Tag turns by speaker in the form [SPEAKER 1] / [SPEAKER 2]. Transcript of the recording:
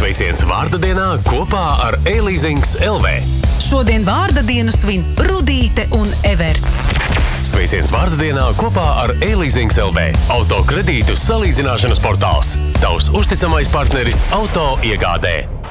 [SPEAKER 1] Sveiciens vārda dienā kopā ar E-Leasings LV.
[SPEAKER 2] Šodien vārda dienu svin Rudīte un Everts.
[SPEAKER 1] Sveiciens vārda dienā kopā ar E-Leasings LV. Auto kredītu salīdzināšanas portāls. Tavs uzticamais partneris auto iegādē.